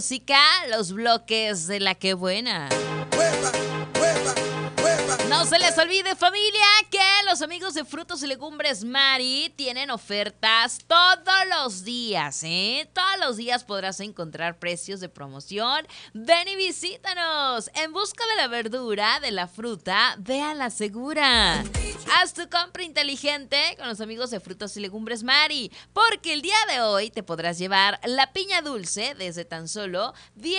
música, los bloques de la que buena. No se les olvide, familia, que los amigos de Frutos y Legumbres Mari tienen ofertas todos los días, ¿eh? Todos los días podrás encontrar precios de promoción. Ven y visítanos. En busca de la verdura, de la fruta, ve a la segura. Haz tu compra inteligente con los amigos de Frutos y Legumbres Mari, porque el día de hoy te podrás llevar la piña dulce desde tan solo 10